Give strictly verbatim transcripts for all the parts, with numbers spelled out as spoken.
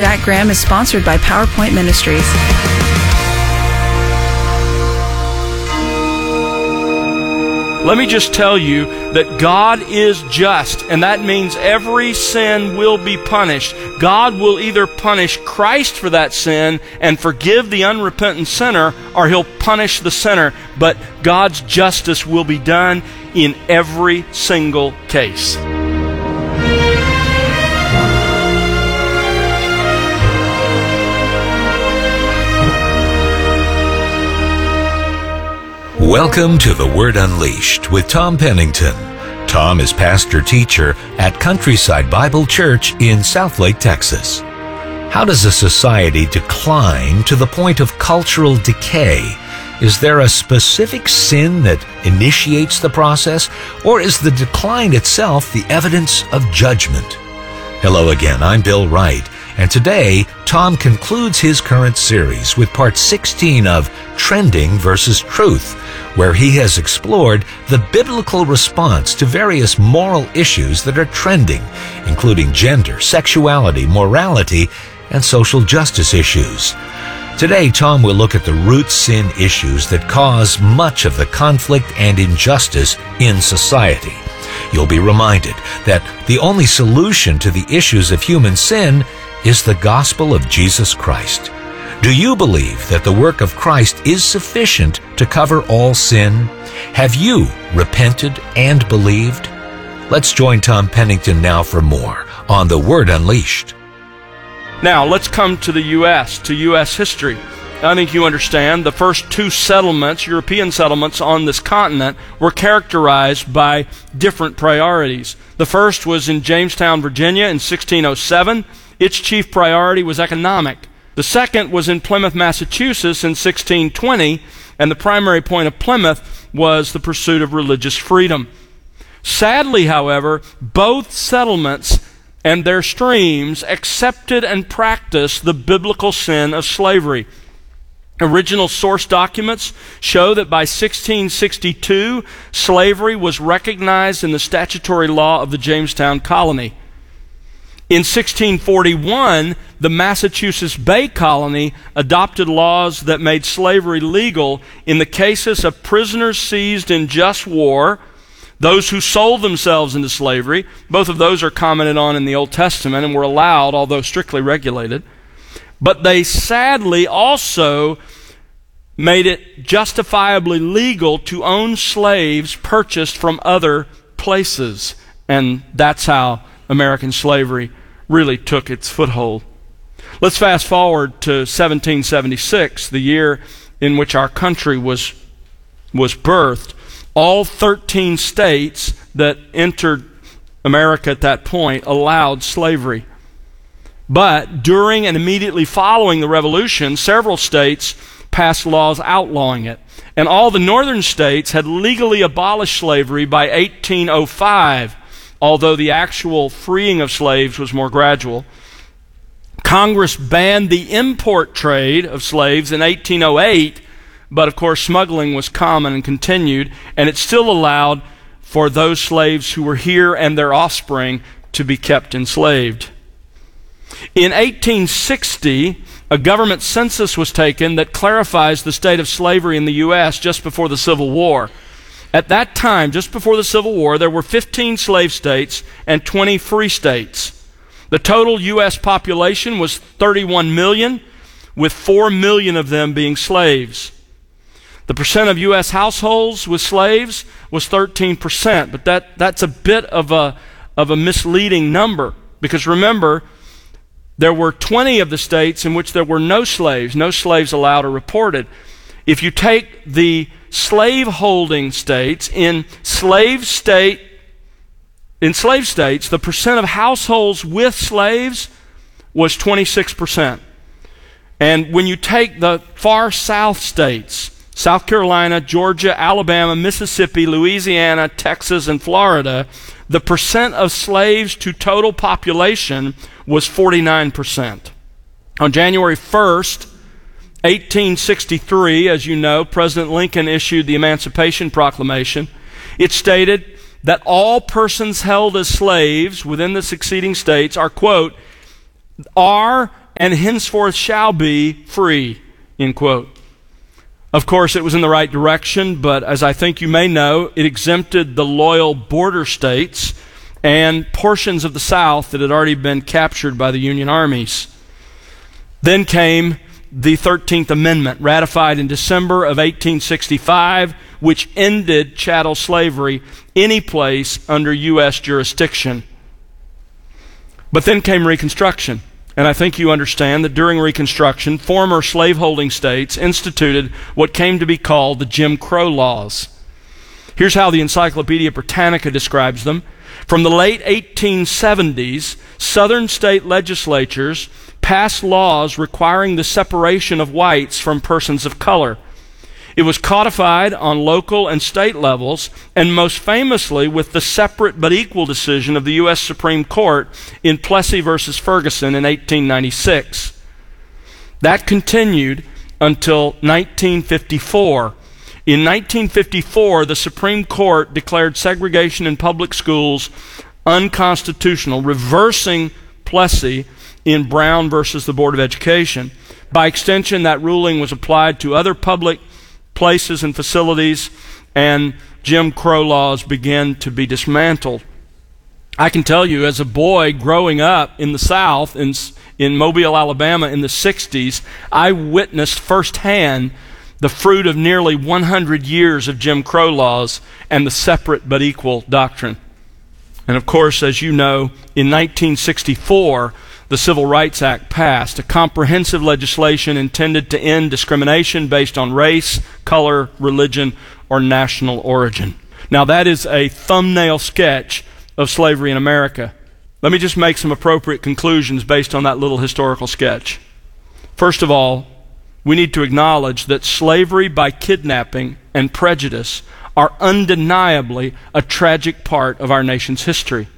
Zach Graham is sponsored by PowerPoint Ministries. Let me just tell you that God is just, and that means every sin will be punished. God will either punish Christ for that sin and forgive the unrepentant sinner, or He'll punish the sinner. But God's justice will be done in every single case. Welcome to The Word Unleashed with Tom Pennington. Tom is pastor-teacher at Countryside Bible Church in Southlake, Texas. How does a society decline to the point of cultural decay? Is there a specific sin that initiates the process, or is the decline itself the evidence of judgment? Hello again, I'm Bill Wright, and today Tom concludes his current series with part sixteen of Trending versus Truth, where he has explored the biblical response to various moral issues that are trending, including gender, sexuality, morality, and social justice issues. Today, Tom will look at the root sin issues that cause much of the conflict and injustice in society. You'll be reminded that the only solution to the issues of human sin is the gospel of Jesus Christ. Do you believe that the work of Christ is sufficient to cover all sin? Have you repented and believed? Let's join Tom Pennington now for more on The Word Unleashed. Now, let's come to the U S, to U S history. I think you understand the first two settlements, European settlements on this continent, were characterized by different priorities. The first was in Jamestown, Virginia in sixteen oh seven. Its chief priority was economic. The second was in Plymouth, Massachusetts in sixteen twenty, and the primary point of Plymouth was the pursuit of religious freedom. Sadly, however, both settlements and their streams accepted and practiced the biblical sin of slavery. Original source documents show that by sixteen sixty-two, slavery was recognized in the statutory law of the Jamestown colony. In sixteen forty-one, the Massachusetts Bay Colony adopted laws that made slavery legal in the cases of prisoners seized in just war, those who sold themselves into slavery. Both of those are commented on in the Old Testament and were allowed, although strictly regulated. But they sadly also made it justifiably legal to own slaves purchased from other places. And that's how American slavery really took its foothold. Let's fast forward to seventeen seventy-six, the year in which our country was, was birthed. All thirteen states that entered America at that point allowed slavery. But during and immediately following the Revolution, several states passed laws outlawing it. And all the northern states had legally abolished slavery by eighteen oh five, although the actual freeing of slaves was more gradual. Congress banned the import trade of slaves in eighteen oh eight, but of course smuggling was common and continued, and it still allowed for those slaves who were here and their offspring to be kept enslaved. In eighteen sixty, a government census was taken that clarifies the state of slavery in the U S just before the Civil War. At that time, just before the Civil War, there were fifteen slave states and twenty free states. The total U S population was thirty-one million, with four million of them being slaves. The percent of U S households with slaves was thirteen percent, but that, that's a bit of a, of a misleading number, because remember, there were twenty of the states in which there were no slaves, no slaves allowed or reported. If you take the slave-holding states, in slave state, in slave states, the percent of households with slaves was twenty-six percent. And when you take the far south states, South Carolina, Georgia, Alabama, Mississippi, Louisiana, Texas, and Florida, the percent of slaves to total population was forty-nine percent. On January first, eighteen sixty-three, as you know, President Lincoln issued the Emancipation Proclamation. It stated that all persons held as slaves within the succeeding states are, quote, are and henceforth shall be free, end quote. Of course, it was in the right direction, but as I think you may know, it exempted the loyal border states and portions of the South that had already been captured by the Union armies. Then came the thirteenth Amendment, ratified in December of eighteen sixty-five, which ended chattel slavery any place under U S jurisdiction. But then came Reconstruction. And I think you understand that during Reconstruction, former slaveholding states instituted what came to be called the Jim Crow laws. Here's how the Encyclopedia Britannica describes them. From the late eighteen seventies, Southern state legislatures passed laws requiring the separation of whites from persons of color. It was codified on local and state levels, and most famously with the separate but equal decision of the U S Supreme Court in Plessy versus Ferguson in eighteen ninety-six. That continued until nineteen fifty-four. In nineteen fifty-four, the Supreme Court declared segregation in public schools unconstitutional, reversing Plessy in Brown versus the Board of Education. By extension, that ruling was applied to other public places and facilities, and Jim Crow laws began to be dismantled. I can tell you, as a boy growing up in the South, in, in Mobile, Alabama in the sixties, I witnessed firsthand the fruit of nearly one hundred years of Jim Crow laws and the separate but equal doctrine. And of course, as you know, in nineteen sixty-four, the Civil Rights Act passed, a comprehensive legislation intended to end discrimination based on race, color, religion, or national origin. Now, that is a thumbnail sketch of slavery in America. Let me just make some appropriate conclusions based on that little historical sketch. First of all, we need to acknowledge that slavery by kidnapping and prejudice are undeniably a tragic part of our nation's history.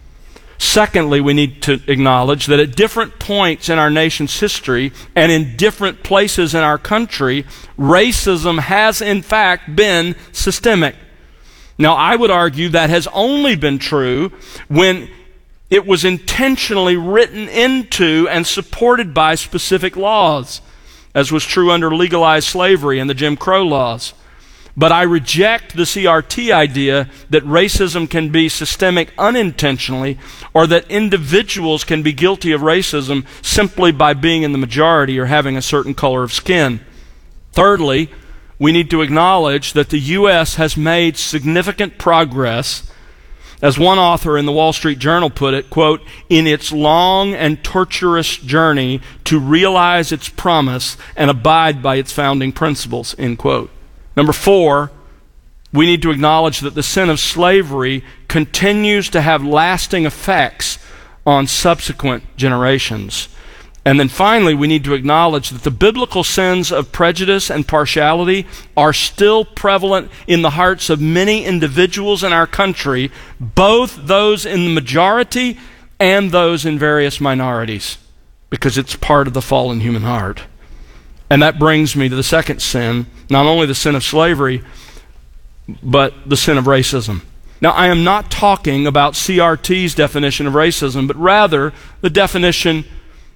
Secondly, we need to acknowledge that at different points in our nation's history and in different places in our country, racism has in fact been systemic. Now, I would argue that has only been true when it was intentionally written into and supported by specific laws, as was true under legalized slavery and the Jim Crow laws. But I reject the C R T idea that racism can be systemic unintentionally, or that individuals can be guilty of racism simply by being in the majority or having a certain color of skin. Thirdly, we need to acknowledge that the U S has made significant progress, as one author in the Wall Street Journal put it, quote, in its long and torturous journey to realize its promise and abide by its founding principles, end quote. Number four, we need to acknowledge that the sin of slavery continues to have lasting effects on subsequent generations. And then finally, we need to acknowledge that the biblical sins of prejudice and partiality are still prevalent in the hearts of many individuals in our country, both those in the majority and those in various minorities, because it's part of the fallen human heart. And that brings me to the second sin, not only the sin of slavery, but the sin of racism. Now, I am not talking about C R T's definition of racism, but rather the definition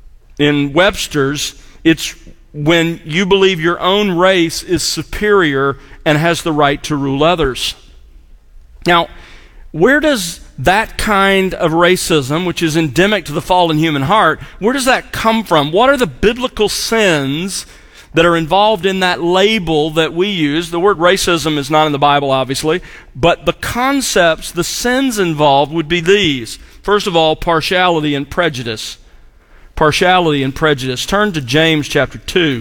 in Webster's. It's when you believe your own race is superior and has the right to rule others. Now, where does that kind of racism, which is endemic to the fallen human heart, where does that come from? What are the biblical sins that are involved in that label that we use? The word racism is not in the Bible, obviously, but the concepts, the sins involved would be these. First of all, partiality and prejudice. Partiality and prejudice. Turn to James chapter two.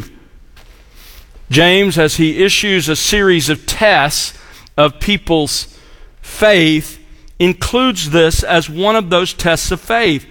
James, as he issues a series of tests of people's faith, includes this as one of those tests of faith.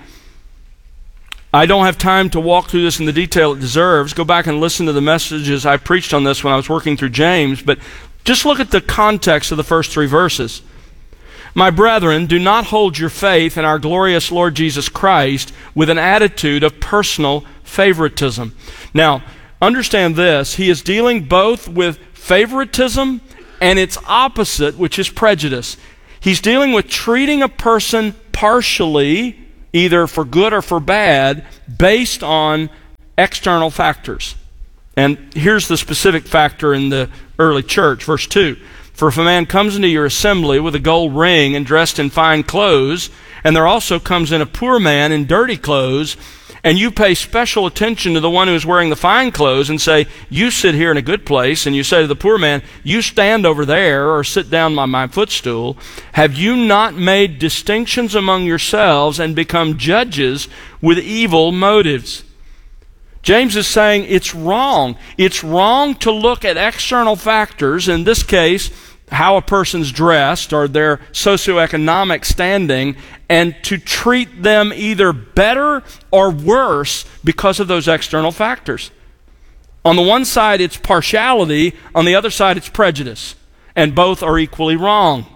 I don't have time to walk through this in the detail it deserves. Go back and listen to the messages I preached on this when I was working through James, but just look at the context of the first three verses. My brethren, do not hold your faith in our glorious Lord Jesus Christ with an attitude of personal favoritism. Now, understand this. He is dealing both with favoritism and its opposite, which is prejudice. He's dealing with treating a person partially, either for good or for bad, based on external factors. And here's the specific factor in the early church, verse two. For if a man comes into your assembly with a gold ring and dressed in fine clothes, and there also comes in a poor man in dirty clothes, and you pay special attention to the one who is wearing the fine clothes and say, you sit here in a good place, and you say to the poor man, you stand over there or sit down by my footstool, have you not made distinctions among yourselves and become judges with evil motives? James is saying it's wrong. It's wrong to look at external factors, in this case, how a person's dressed or their socioeconomic standing, and to treat them either better or worse because of those external factors. On the one side, it's partiality. On the other side, it's prejudice. And both are equally wrong.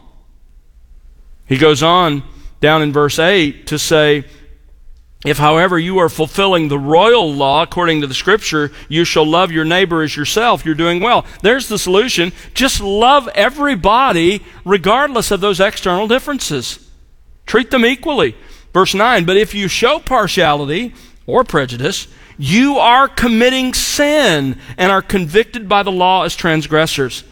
He goes on down in verse eight to say, if, however, you are fulfilling the royal law according to the Scripture, you shall love your neighbor as yourself, you're doing well. There's the solution. Just love everybody regardless of those external differences. Treat them equally. Verse nine, but if you show partiality or prejudice, you are committing sin and are convicted by the law as transgressors.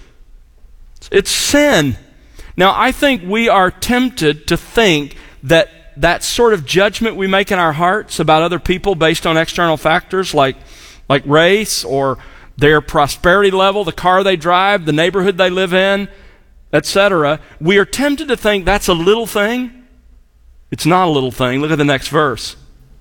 It's sin. Now, I think we are tempted to think that that sort of judgment we make in our hearts about other people based on external factors like, like race or their prosperity level, the car they drive, the neighborhood they live in, et cetera, we are tempted to think that's a little thing. It's not a little thing. Look at the next verse.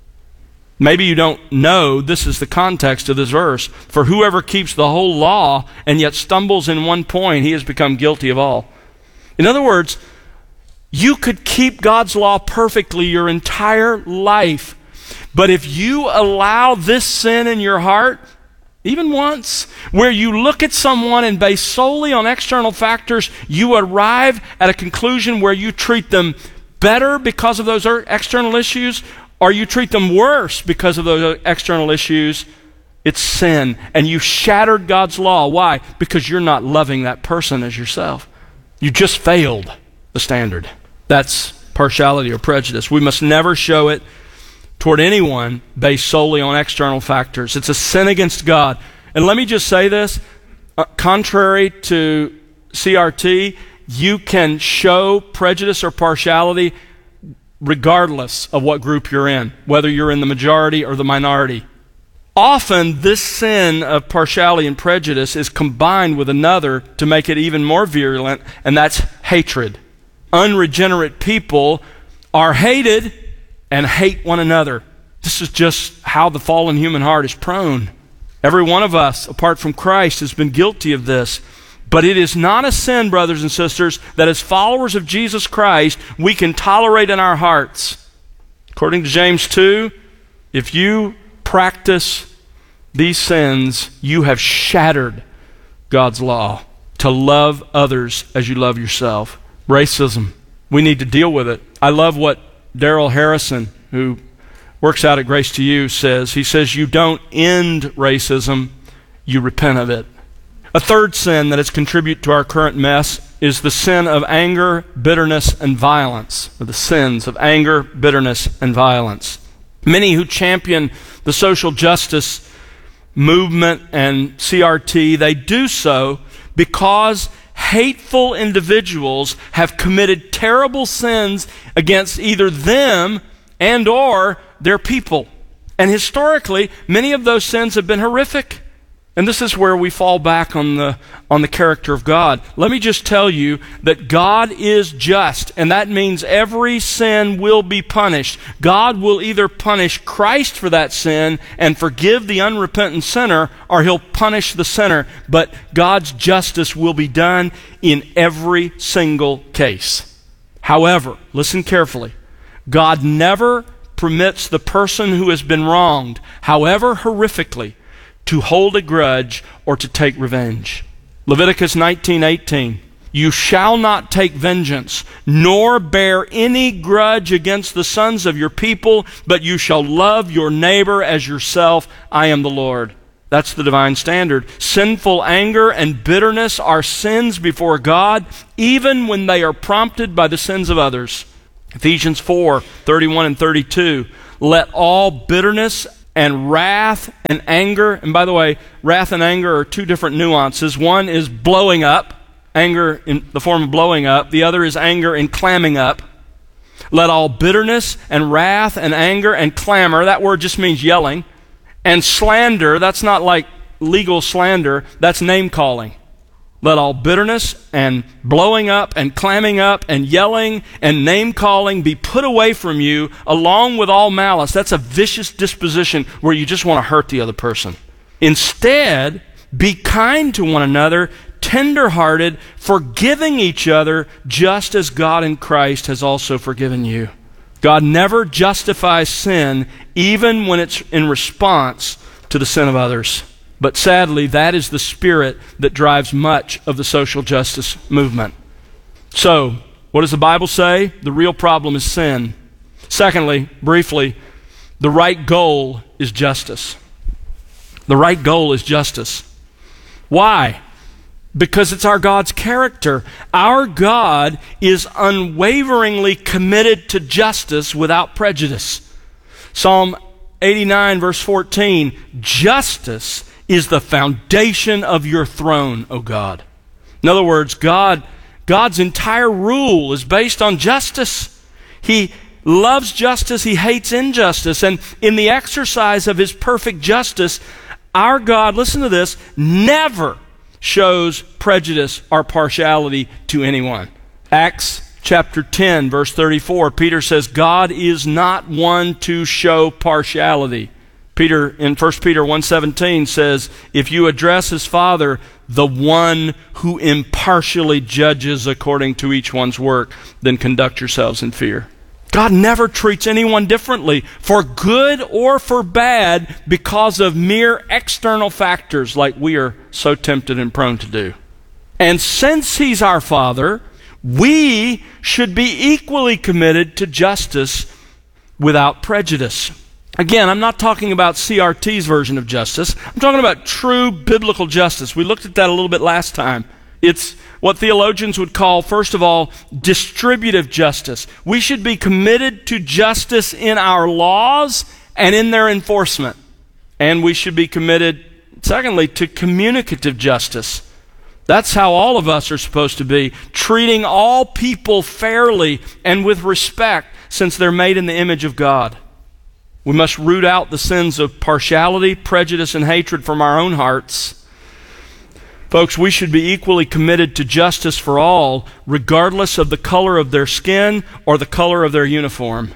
Maybe you don't know this is the context of this verse. For whoever keeps the whole law and yet stumbles in one point, he has become guilty of all. In other words, you could keep God's law perfectly your entire life. But if you allow this sin in your heart, even once, where you look at someone and based solely on external factors, you arrive at a conclusion where you treat them better because of those external issues, or you treat them worse because of those external issues, it's sin. And you shattered God's law. Why? Because you're not loving that person as yourself. You just failed the standard. That's partiality or prejudice. We must never show it toward anyone based solely on external factors. It's a sin against God. And let me just say this, uh, contrary to C R T, you can show prejudice or partiality regardless of what group you're in, whether you're in the majority or the minority. Often, this sin of partiality and prejudice is combined with another to make it even more virulent, and that's hatred. Unregenerate people are hated and hate one another. This is just how the fallen human heart is prone. Every one of us, apart from Christ, has been guilty of this. But it is not a sin, brothers and sisters, that as followers of Jesus Christ, we can tolerate in our hearts. According to James two, if you practice these sins, you have shattered God's law to love others as you love yourself. Racism. We need to deal with it. I love what Darrell Harrison, who works out at Grace to You, says. He says, you don't end racism, you repent of it. A third sin that has contributed to our current mess is the sin of anger, bitterness, and violence. Or the sins of anger, bitterness, and violence. Many who champion the social justice movement and C R T, they do so because hateful individuals have committed terrible sins against either them and or their people. And historically, many of those sins have been horrific. And this is where we fall back on the, on the character of God. Let me just tell you that God is just, and that means every sin will be punished. God will either punish Christ for that sin and forgive the unrepentant sinner, or he'll punish the sinner. But God's justice will be done in every single case. However, listen carefully, God never permits the person who has been wronged, however horrifically, to hold a grudge or to take revenge. Leviticus nineteen eighteen. You shall not take vengeance, nor bear any grudge against the sons of your people, but you shall love your neighbor as yourself. I am the Lord. That's the divine standard. Sinful anger and bitterness are sins before God, even when they are prompted by the sins of others. Ephesians four thirty-one and thirty-two. Let all bitterness and wrath and anger. And by the way, wrath and anger are two different nuances. One is blowing up, anger in the form of blowing up. The other is anger in clamming up. Let all bitterness and wrath and anger and clamor, that word just means yelling, and slander, that's not like legal slander, that's name calling. Let all bitterness and blowing up and clamming up and yelling and name calling be put away from you, along with all malice. That's a vicious disposition where you just want to hurt the other person. Instead, be kind to one another, tender-hearted, forgiving each other, just as God in Christ has also forgiven you. God never justifies sin, even when it's in response to the sin of others. But sadly, that is the spirit that drives much of the social justice movement. So, what does the Bible say? The real problem is sin. Secondly, briefly, the right goal is justice. The right goal is justice. Why? Because it's our God's character. Our God is unwaveringly committed to justice without prejudice. Psalm eighty-nine, verse fourteen, justice is the foundation of your throne, O God. In other words, God, God's entire rule is based on justice. He loves justice, He hates injustice, and in the exercise of His perfect justice, our God, listen to this, never shows prejudice or partiality to anyone. Acts chapter ten, verse thirty-four, Peter says, God is not one to show partiality. Peter, in First Peter one seventeen, says, if you address his Father, the one who impartially judges according to each one's work, then conduct yourselves in fear. God never treats anyone differently, for good or for bad, because of mere external factors like we are so tempted and prone to do. And since He's our Father, we should be equally committed to justice without prejudice. Again, I'm not talking about C R T's version of justice. I'm talking about true biblical justice. We looked at that a little bit last time. It's what theologians would call, first of all, distributive justice. We should be committed to justice in our laws and in their enforcement. And we should be committed, secondly, to communicative justice. That's how all of us are supposed to be, treating all people fairly and with respect, since they're made in the image of God. We must root out the sins of partiality, prejudice, and hatred from our own hearts. Folks, we should be equally committed to justice for all, regardless of the color of their skin or the color of their uniform.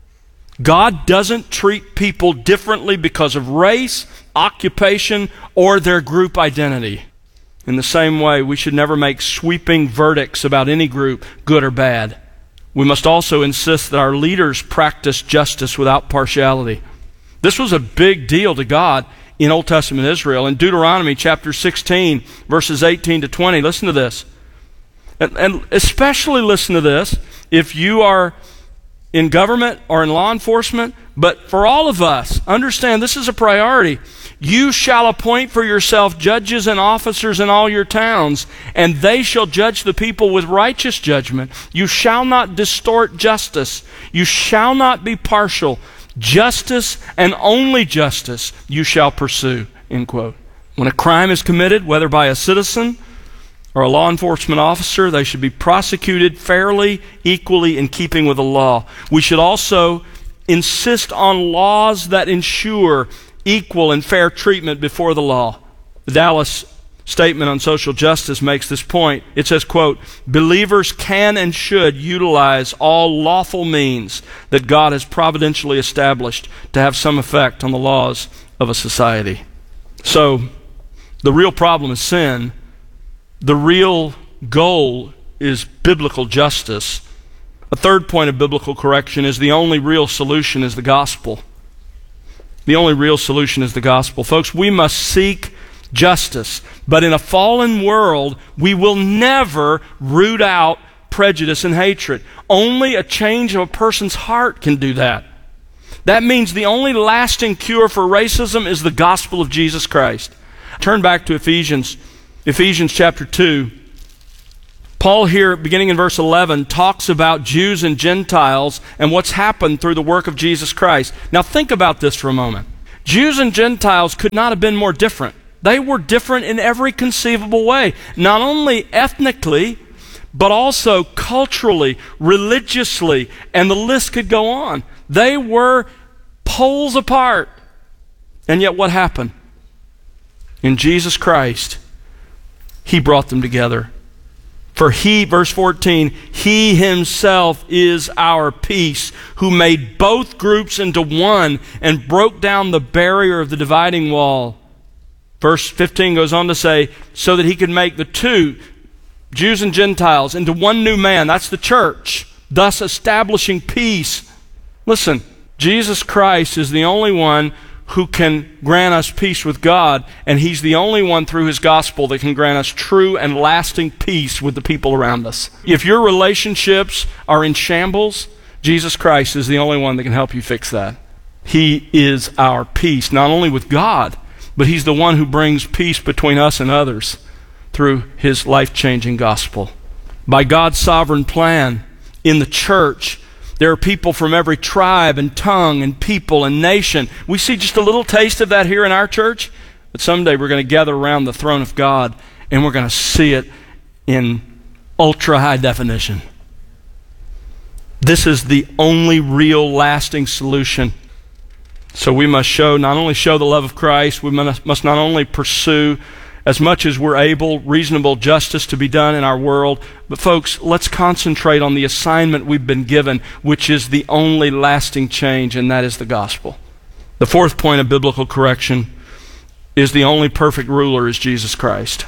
God doesn't treat people differently because of race, occupation, or their group identity. In the same way, we should never make sweeping verdicts about any group, good or bad. We must also insist that our leaders practice justice without partiality. This was a big deal to God in Old Testament Israel. In Deuteronomy chapter sixteen, verses eighteen to twenty, listen to this. And, and especially listen to this if you are in government or in law enforcement, but for all of us, understand this is a priority. You shall appoint for yourself judges and officers in all your towns, and they shall judge the people with righteous judgment. You shall not distort justice. You shall not be partial. Justice and only justice you shall pursue, end quote. When a crime is committed, whether by a citizen or a law enforcement officer, they should be prosecuted fairly, equally, in keeping with the law. We should also insist on laws that ensure equal and fair treatment before the law. The Dallas Statement on Social Justice makes this point. It says, quote, believers can and should utilize all lawful means that God has providentially established to have some effect on the laws of a society. So, the real problem is sin. The real goal is biblical justice. A third point of biblical correction is the only real solution is the gospel. The only real solution is the gospel. Folks, we must seek justice. But in a fallen world, we will never root out prejudice and hatred. Only a change of a person's heart can do that. That means the only lasting cure for racism is the gospel of Jesus Christ. Turn back to Ephesians, Ephesians chapter two. Paul here, beginning in verse eleven, talks about Jews and Gentiles and what's happened through the work of Jesus Christ. Now think about this for a moment. Jews and Gentiles could not have been more different. They were different in every conceivable way, not only ethnically, but also culturally, religiously, and the list could go on. They were poles apart. And yet what happened? In Jesus Christ, He brought them together. For He, verse fourteen, He Himself is our peace, who made both groups into one and broke down the barrier of the dividing wall. Verse fifteen goes on to say, so that He could make the two, Jews and Gentiles, into one new man. That's the church, thus establishing peace. Listen, Jesus Christ is the only one who can grant us peace with God, and He's the only one through His gospel that can grant us true and lasting peace with the people around us. If your relationships are in shambles, Jesus Christ is the only one that can help you fix that. He is our peace, not only with God, but He's the one who brings peace between us and others through His life-changing gospel. By God's sovereign plan in the church, there are people from every tribe and tongue and people and nation. We see just a little taste of that here in our church, but someday we're going to gather around the throne of God and we're going to see it in ultra-high definition. This is the only real lasting solution. So we must show, not only show the love of Christ, we must, must not only pursue as much as we're able, reasonable justice to be done in our world. But folks, let's concentrate on the assignment we've been given, which is the only lasting change, and that is the gospel. The fourth point of biblical correction is the only perfect ruler is Jesus Christ.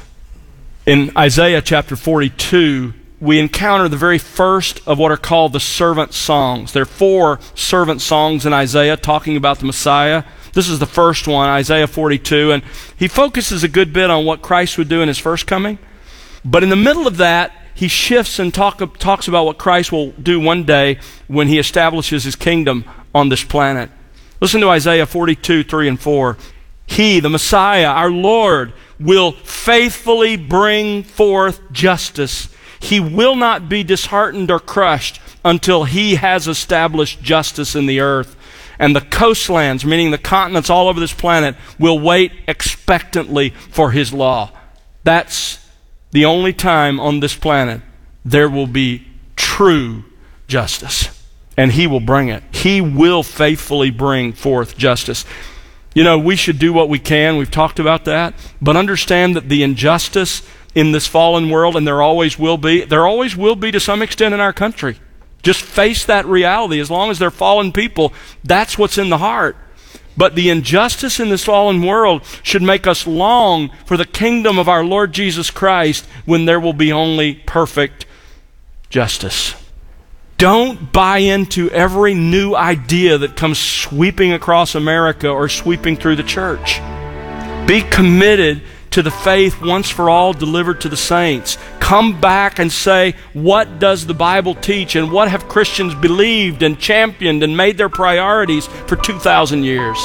In Isaiah chapter forty-two, we encounter the very first of what are called the servant songs. There are four servant songs in Isaiah talking about the Messiah. This is the first one, Isaiah forty-two, and he focuses a good bit on what Christ would do in His first coming. But in the middle of that, he shifts and talk, talks about what Christ will do one day when He establishes His kingdom on this planet. Listen to Isaiah forty-two, three and four. He, the Messiah, our Lord, will faithfully bring forth justice. He will not be disheartened or crushed until He has established justice in the earth. And the coastlands, meaning the continents all over this planet, will wait expectantly for His law. That's the only time on this planet there will be true justice. And He will bring it. He will faithfully bring forth justice. You know, we should do what we can. We've talked about that. But understand that the injustice in this fallen world, and there always will be, there always will be to some extent in our country. Just face that reality. As long as they're fallen people, that's what's in the heart. But the injustice in this fallen world should make us long for the kingdom of our Lord Jesus Christ, when there will be only perfect justice. Don't buy into every new idea that comes sweeping across America or sweeping through the church. Be committed to the faith once for all delivered to the saints. Come back and say, what does the Bible teach, and what have Christians believed and championed and made their priorities for two thousand years?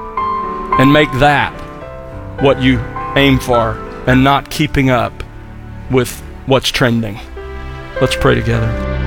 And make that what you aim for, and not keeping up with what's trending. Let's pray together.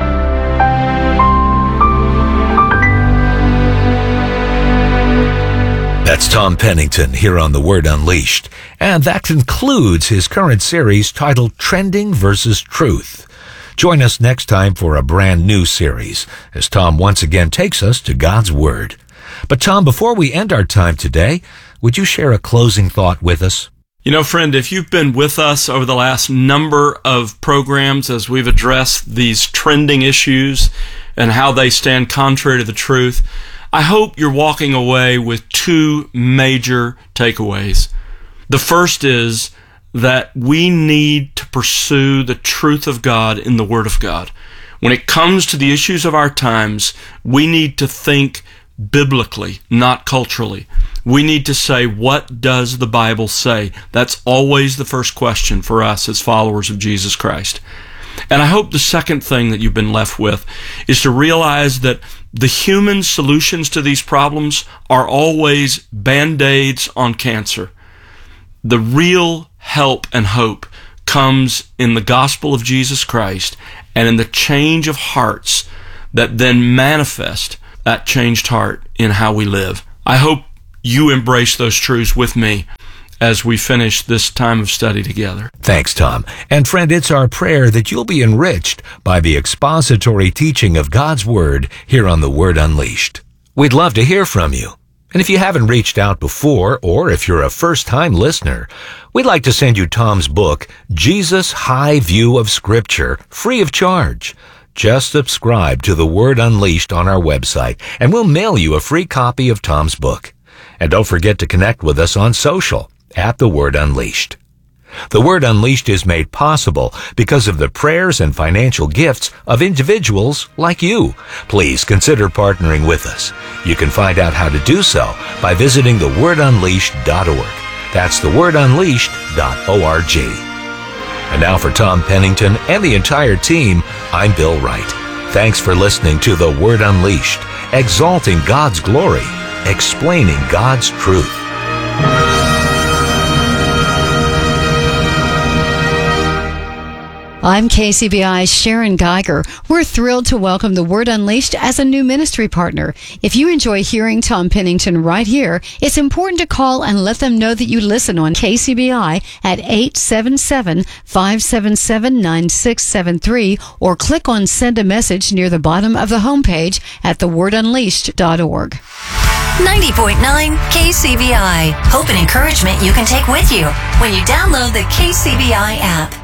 That's Tom Pennington here on The Word Unleashed. And that concludes his current series titled Trending versus Truth. Join us next time for a brand new series as Tom once again takes us to God's Word. But Tom, before we end our time today, would you share a closing thought with us? You know, friend, if you've been with us over the last number of programs as we've addressed these trending issues and how they stand contrary to the truth, I hope you're walking away with two major takeaways. The first is that we need to pursue the truth of God in the Word of God. When it comes to the issues of our times, we need to think biblically, not culturally. We need to say, what does the Bible say? That's always the first question for us as followers of Jesus Christ. And I hope the second thing that you've been left with is to realize that the human solutions to these problems are always Band-Aids on cancer. The real help and hope comes in the gospel of Jesus Christ and in the change of hearts that then manifest that changed heart in how we live. I hope you embrace those truths with me as we finish this time of study together. Thanks, Tom. And friend, it's our prayer that you'll be enriched by the expository teaching of God's Word here on The Word Unleashed. We'd love to hear from you. And if you haven't reached out before, or if you're a first-time listener, we'd like to send you Tom's book, Jesus' High View of Scripture, free of charge. Just subscribe to The Word Unleashed on our website, and we'll mail you a free copy of Tom's book. And don't forget to connect with us on social at The Word Unleashed. The Word Unleashed is made possible because of the prayers and financial gifts of individuals like you. Please consider partnering with us. You can find out how to do so by visiting the word unleashed dot org. That's the word unleashed dot org. And now for Tom Pennington and the entire team, I'm Bill Wright. Thanks for listening to The Word Unleashed, exalting God's glory, explaining God's truth. I'm K C B I's Sharon Geiger. We're thrilled to welcome The Word Unleashed as a new ministry partner. If you enjoy hearing Tom Pennington right here, it's important to call and let them know that you listen on K C B I at eight seven seven, five seven seven, nine six seven three or click on Send a Message near the bottom of the homepage at the word unleashed dot org. ninety point nine K C B I. Hope and encouragement you can take with you when you download the K C B I app.